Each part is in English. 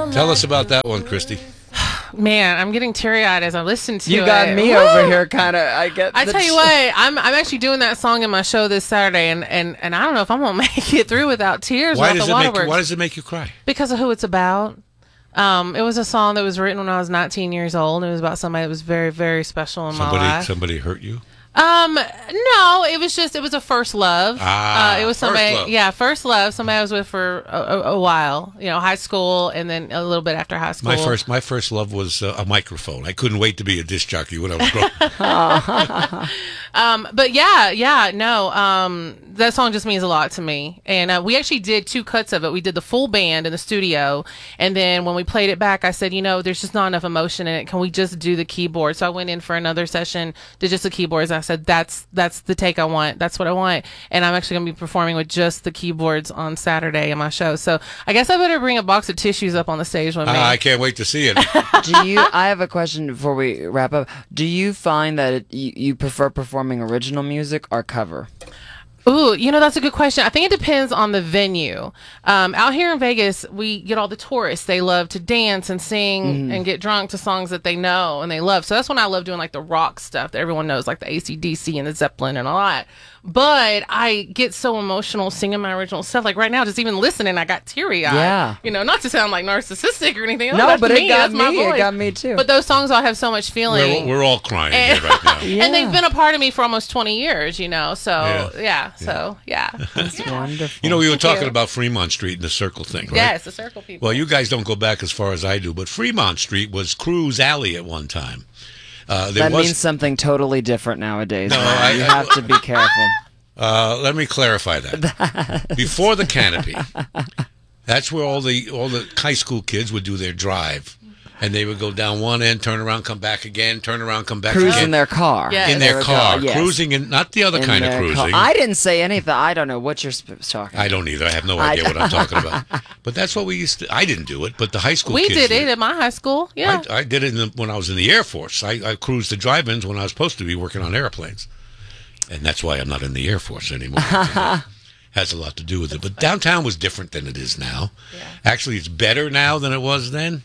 Tell us about that one, Christy. Man, I'm getting teary-eyed as I listen to it. You got me over here, kind of. I tell you what, I'm actually doing that song in my show this Saturday, and I don't know if I'm gonna make it through without tears. Why does it make you cry? Because of who it's about. It was a song that was written when I was 19 years old. It was about somebody that was very, very special in my life. Somebody hurt you? No, it was a first love. It was somebody, first love. Somebody I was with for a while, high school, and then a little bit after high school. My first love was a microphone. I couldn't wait to be a disc jockey when I was growing. But that song just means a lot to me. And we actually did 2 cuts of it. We did the full band in the studio, and then when we played it back, I said, there's just not enough emotion in it. Can we just do the keyboard? So I went in for another session, did just the keyboards. I said, that's the take I want. That's what I want. And I'm actually going to be performing with just the keyboards on Saturday in my show. So I guess I better bring a box of tissues up on the stage with me. I can't wait to see it. I have a question before we wrap up. Do you find that you prefer performing original music or cover? Ooh, that's a good question. I think it depends on the venue. Out here in Vegas, we get all the tourists. They love to dance and sing and get drunk to songs that they know and they love. So that's when I love doing like the rock stuff that everyone knows, like the AC/DC and the Zeppelin and all that. But I get so emotional singing my original stuff. Like right now, just even listening, I got teary-eyed. Yeah. Not to sound like narcissistic or anything. No, but it got me. It got me too. But those songs all have so much feeling. We're all crying here right now. Yeah. And they've been a part of me for almost 20 years, So, yeah. That's wonderful. We were talking about Fremont Street and the Circle thing, right? Yes, the Circle people. Well, you guys don't go back as far as I do, but Fremont Street was Cruz Alley at one time. That means something totally different nowadays. No, you have to be careful. Let me clarify that. Before the canopy, that's where all the high school kids would do their drive. And they would go down one end, turn around, come back again, turn around, come back again. Cruise in their car. Yes. In their car. Yes. Cruising, not the other kind of cruising. I didn't say anything. I don't know what you're talking about. I don't either. I have no idea what I'm talking about. But that's what we used to. I didn't do it, but the high school kids did it at my high school. Yeah. I did it when I was in the Air Force. I cruised the drive-ins when I was supposed to be working on airplanes. And that's why I'm not in the Air Force anymore. Has a lot to do with it. But downtown was different than it is now. Yeah. Actually, it's better now than it was then.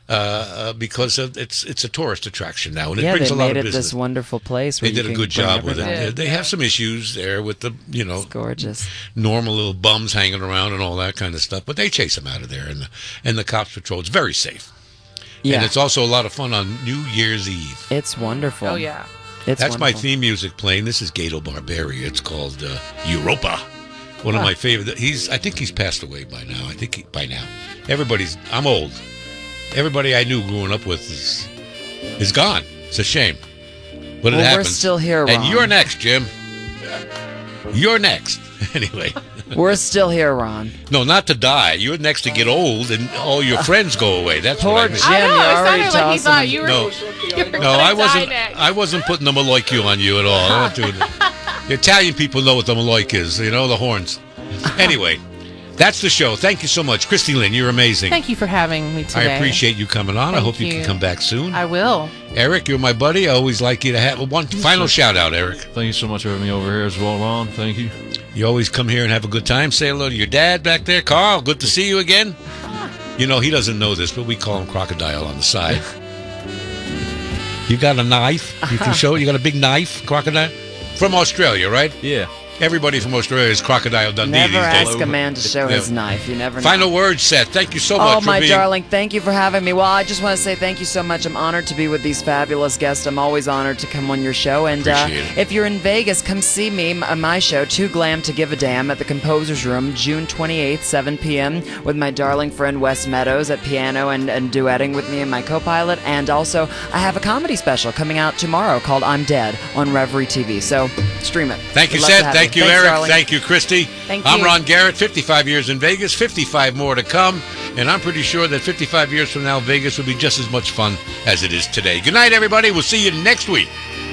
Because it's a tourist attraction now, and it brings a lot of business. They made it this wonderful place. They did a good job with it. They have some issues there with the it's gorgeous normal little bums hanging around and all that kind of stuff, but they chase them out of there, and the cops patrol. It's very safe. Yeah, and it's also a lot of fun on New Year's Eve. It's wonderful. Oh yeah, that's wonderful. My theme music playing. This is Gato Barberi. It's called Europa. One of my favorite. I think he's passed away by now. By now, I'm old. Everybody I knew growing up with is gone. It's a shame. But it happens. We're still here, Ron. And you're next, Jim. You're next. Anyway. We're still here, Ron. No, not to die. You're next to get old and all your friends go away. That's Poor what I mean. Jim, I know, you already it sounded like he thought you were No, I wasn't putting the Maloic on you at all. I'm not doing it. The Italian people know what the Maloic is. The horns. Anyway. That's the show. Thank you so much. Christy Lynn, you're amazing. Thank you for having me today. I appreciate you coming on. I hope you can come back soon. I will. Eric, you're my buddy. I always like you to have one final shout out, Eric. Thank you so much for having me over here as well, Ron. Thank you. You always come here and have a good time. Say hello to your dad back there. Carl, good to see you again. He doesn't know this, but we call him Crocodile on the side. You got a knife? You can show it? You got a big knife, Crocodile? From Australia, right? Yeah. Everybody from Australia is Crocodile Dundee Never these days. ask a man to show his knife. You never know. Final words, Seth. Thank you so much for being... darling, thank you for having me. Well, I just want to say thank you so much. I'm honored to be with these fabulous guests. I'm always honored to come on your show. And if you're in Vegas, come see me on my show, Too Glam to Give a Damn, at the Composer's Room, June 28th, 7 p.m., with my darling friend Wes Meadows at piano and duetting with me and my co-pilot. And also, I have a comedy special coming out tomorrow called I'm Dead on Reverie TV. So, stream it. Thank you, Seth. Thank you, Eric. Darling. Thank you, Christy. Thank you. I'm Ron Garrett, 55 years in Vegas, 55 more to come, and I'm pretty sure that 55 years from now, Vegas will be just as much fun as it is today. Good night, everybody. We'll see you next week.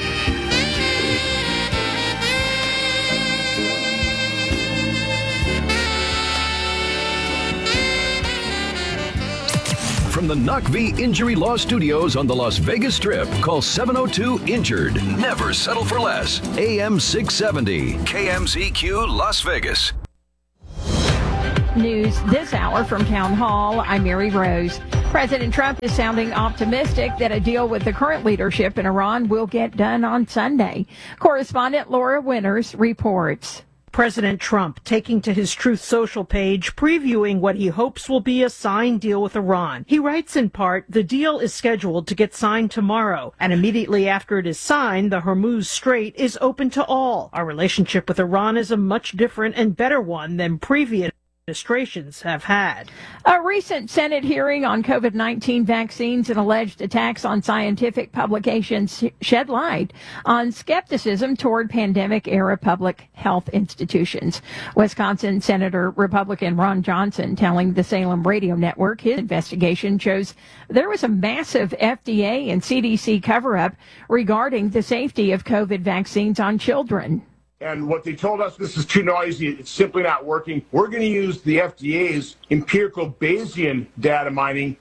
From the NACV Injury Law Studios on the Las Vegas Strip, call 702-INJURED. Never settle for less. AM 670, KMZQ Las Vegas. News this hour from Town Hall. I'm Mary Rose. President Trump is sounding optimistic that a deal with the current leadership in Iran will get done on Sunday. Correspondent Laura Winters reports. President Trump taking to his Truth Social page, previewing what he hopes will be a signed deal with Iran. He writes in part, the deal is scheduled to get signed tomorrow, and immediately after it is signed, the Hormuz Strait is open to all. Our relationship with Iran is a much different and better one than previous administrations have had. A recent Senate hearing on COVID-19 vaccines and alleged attacks on scientific publications shed light on skepticism toward pandemic-era public health institutions. Wisconsin Senator Republican Ron Johnson telling the Salem Radio Network his investigation shows there was a massive FDA and CDC cover-up regarding the safety of COVID vaccines on children. And what they told us, this is too noisy, it's simply not working. We're going to use the FDA's empirical Bayesian data mining.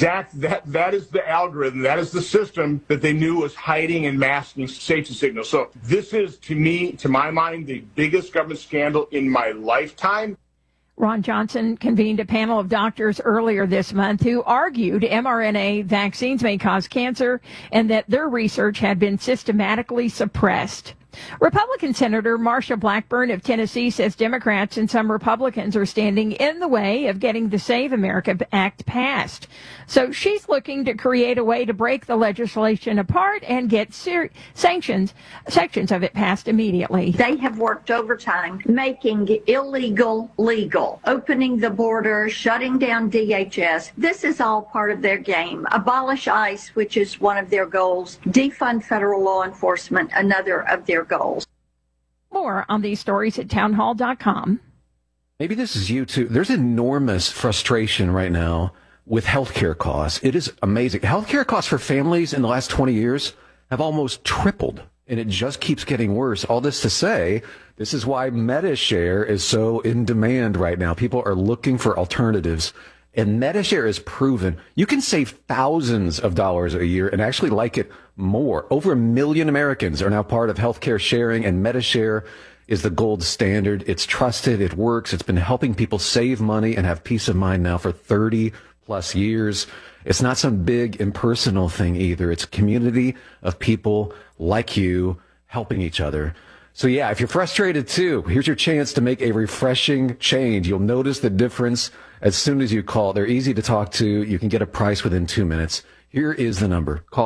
That is the algorithm, that is the system that they knew was hiding and masking safety signals. So this is, to me, to my mind, the biggest government scandal in my lifetime. Ron Johnson convened a panel of doctors earlier this month who argued mRNA vaccines may cause cancer and that their research had been systematically suppressed. Republican Senator Marsha Blackburn of Tennessee says Democrats and some Republicans are standing in the way of getting the Save America Act passed. So she's looking to create a way to break the legislation apart and get sections of it passed immediately. They have worked overtime making illegal legal, opening the border, shutting down DHS. This is all part of their game. Abolish ICE, which is one of their goals. Defund federal law enforcement, another of their goals. More on these stories at townhall.com. Maybe this is you too. There's enormous frustration right now with healthcare costs. It is amazing. Healthcare costs for families in the last 20 years have almost tripled, and it just keeps getting worse. All this to say, this is why MediShare is so in demand right now. People are looking for alternatives. And MediShare is proven you can save thousands of dollars a year and actually like it more. Over 1 million Americans are now part of healthcare sharing, and MediShare is the gold standard. It's trusted. It works. It's been helping people save money and have peace of mind now for 30 plus years. It's not some big impersonal thing either. It's a community of people like you helping each other. So yeah, if you're frustrated too, here's your chance to make a refreshing change. You'll notice the difference as soon as you call. They're easy to talk to. You can get a price within 2 minutes. Here is the number. Call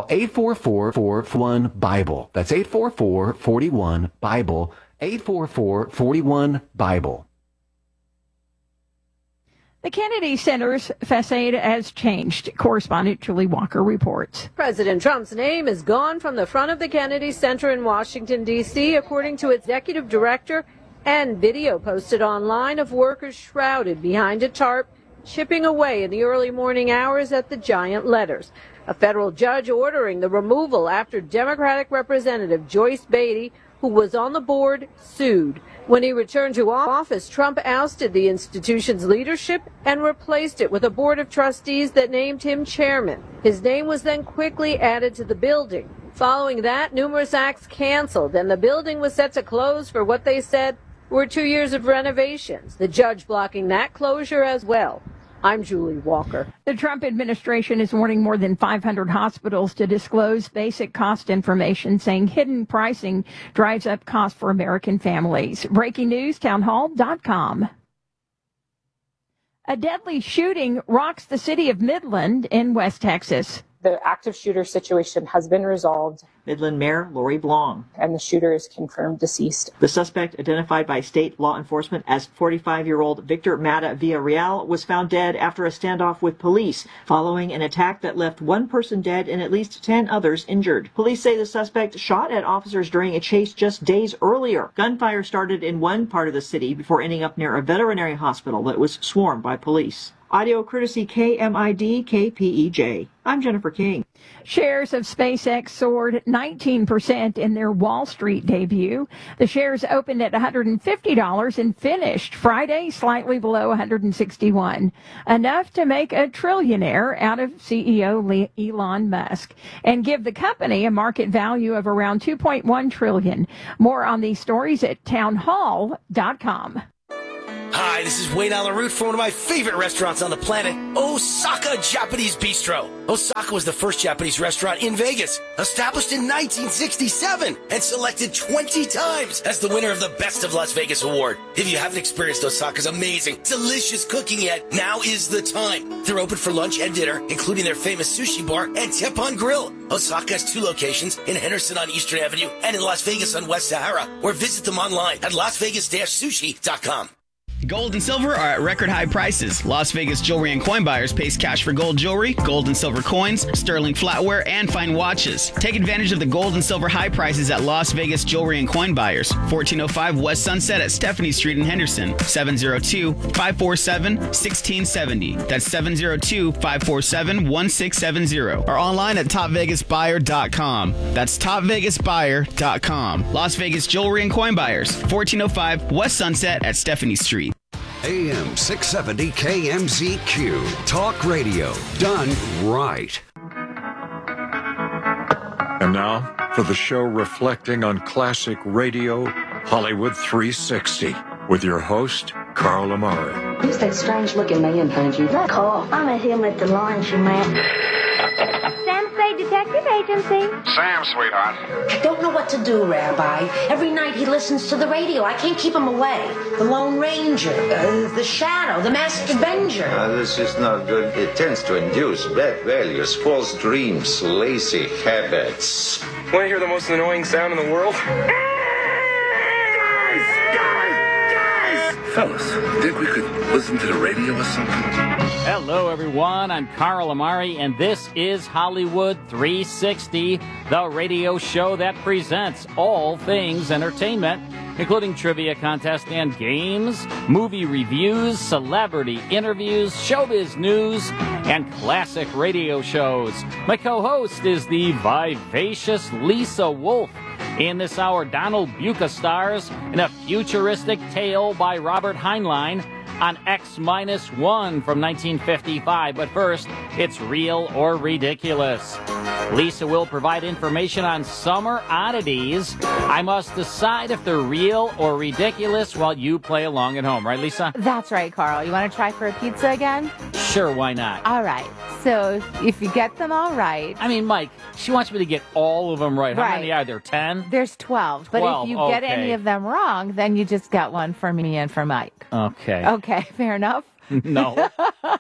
844-41-BIBLE. That's 844-41-BIBLE. 844-41-BIBLE. The Kennedy Center's facade has changed. Correspondent Julie Walker reports. President Trump's name is gone from the front of the Kennedy Center in Washington, D.C., according to its executive director, and video posted online of workers shrouded behind a tarp, chipping away in the early morning hours at the giant letters. A federal judge ordering the removal after Democratic Representative Joyce Beatty, who was on the board, sued. When he returned to office, Trump ousted the institution's leadership and replaced it with a board of trustees that named him chairman. His name was then quickly added to the building. Following that, numerous acts canceled, and the building was set to close for what they said were 2 years of renovations, the judge blocking that closure as well. I'm Julie Walker. The Trump administration is warning more than 500 hospitals to disclose basic cost information, saying hidden pricing drives up costs for American families. Breaking news, townhall.com. A deadly shooting rocks the city of Midland in West Texas. The active shooter situation has been resolved. Midland Mayor Lori Blong. And the shooter is confirmed deceased. The suspect, identified by state law enforcement as 45-year-old Victor Mata Villarreal, was found dead after a standoff with police following an attack that left one person dead and at least 10 others injured. Police say the suspect shot at officers during a chase just days earlier. Gunfire started in one part of the city before ending up near a veterinary hospital that was swarmed by police. Audio courtesy KMID KPEJ. I'm Jennifer King. Shares of SpaceX soared 19% in their Wall Street debut. The shares opened at $150 and finished Friday slightly below $161, enough to make a trillionaire out of CEO Elon Musk and give the company a market value of around $2.1 trillion. More on these stories at townhall.com. Hi, Hi, this is Wayne Alaroot from one of my favorite restaurants on the planet, Osaka Japanese Bistro. Osaka was the first Japanese restaurant in Vegas, established in 1967 and selected 20 times as the winner of the Best of Las Vegas award. If you haven't experienced Osaka's amazing, delicious cooking yet, now is the time. They're open for lunch and dinner, including their famous sushi bar and Teppanyaki Grill. Osaka has 2 locations in Henderson on Eastern Avenue and in Las Vegas on West Sahara, or visit them online at lasvegas-sushi.com. Gold and silver are at record high prices. Las Vegas Jewelry and Coin Buyers pays cash for gold jewelry, gold and silver coins, sterling flatware, and fine watches. Take advantage of the gold and silver high prices at Las Vegas Jewelry and Coin Buyers, 1405 West Sunset at Stephanie Street in Henderson, 702-547-1670. That's 702-547-1670. Or online at topvegasbuyer.com. That's topvegasbuyer.com. Las Vegas Jewelry and Coin Buyers, 1405 West Sunset at Stephanie Street. AM 670 KMZQ. Talk radio done right. And now for the show reflecting on classic radio, Hollywood 360, with your host, Carl Amari. Who's that strange-looking man behind you? Carl. I met him at the laundromat. Sam Say Detective Agency. Sam, sweetheart. I don't know what to do, Rabbi. Every night he listens to the radio. I can't keep him away. The Lone Ranger, the Shadow, the Masked Avenger. This is not good. It tends to induce bad values, false dreams, lazy habits. Want to hear the most annoying sound in the world? Fellas, think we could listen to the radio or something? Hello, everyone. I'm Carl Amari, and this is Hollywood 360, the radio show that presents all things entertainment, including trivia contests and games, movie reviews, celebrity interviews, showbiz news, and classic radio shows. My co-host is the vivacious Lisa Wolf. In this hour, Donald Buca stars in a futuristic tale by Robert Heinlein on X-1 from 1955. But first, it's Real or Ridiculous. Lisa will provide information on summer oddities. I must decide if they're real or ridiculous while you play along at home. Right, Lisa? That's right, Carl. You want to try for a pizza again? Sure, why not? All right. So if you get them all right... I mean, Mike, she wants me to get all of them right. How many are there, 10? There's 12. But if you get any of them wrong, then you just got one for me and for Mike. Okay. Okay, fair enough? No.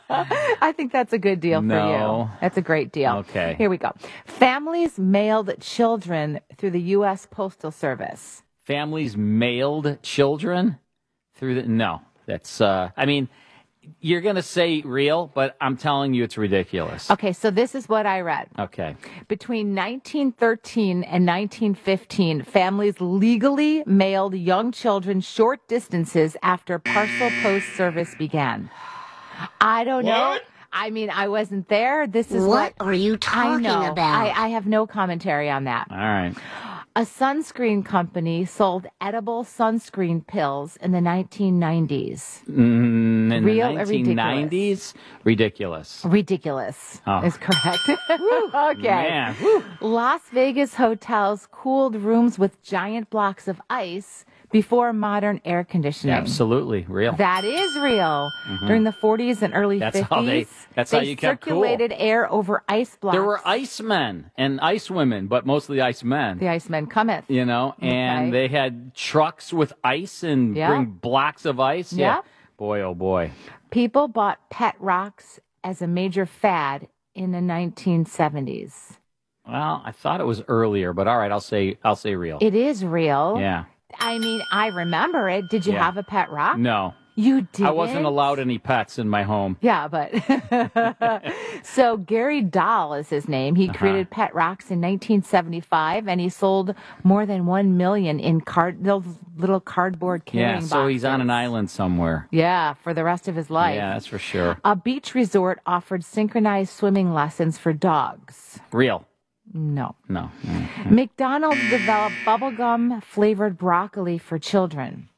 I think that's a good deal for you. That's a great deal. Okay. Here we go. Families mailed children through the U.S. Postal Service. Families mailed children through the... No. That's, I mean... You're going to say real, but I'm telling you it's ridiculous. Okay, so this is what I read. Okay. Between 1913 and 1915, families legally mailed young children short distances after parcel post service began. I don't know. I mean, I wasn't there. This is what are you talking about? I have no commentary on that. All right. A sunscreen company sold edible sunscreen pills in the 1990s. In Real the or 1990s? Ridiculous. Ridiculous is correct. Okay. Man. Las Vegas hotels cooled rooms with giant blocks of ice before modern air conditioning. Absolutely real. That is real. Mhm. During the 40s and early 50s, that's how you kept cool. circulated air over ice blocks. There were ice men and ice women, but mostly ice men. The ice men cometh. You know, and they had trucks with ice and bring blocks of ice. Yeah. Boy, oh boy. People bought pet rocks as a major fad in the 1970s. Well, I thought it was earlier, but all right, I'll say real. It is real. Yeah. I mean, I remember it. Did you have a pet rock? No. You didn't? I wasn't allowed any pets in my home. Yeah, but... So Gary Dahl is his name. He created Pet Rocks in 1975, and he sold more than 1 million in those little cardboard carrying boxes. Yeah, so he's on an island somewhere. Yeah, for the rest of his life. Yeah, that's for sure. A beach resort offered synchronized swimming lessons for dogs. Real. No. No. McDonald's developed bubblegum flavored broccoli for children.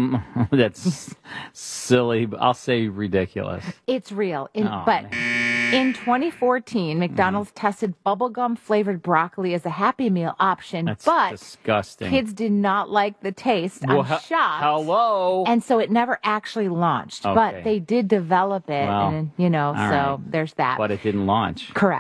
That's silly. But I'll say ridiculous. It's real. But In 2014, McDonald's tested bubblegum flavored broccoli as a Happy Meal option, That's but disgusting. kids did not like the taste. Well, I'm shocked. Hello. And so it never actually launched, Okay. but they did develop it, Well, and all so right. there's that. But it didn't launch. Correct.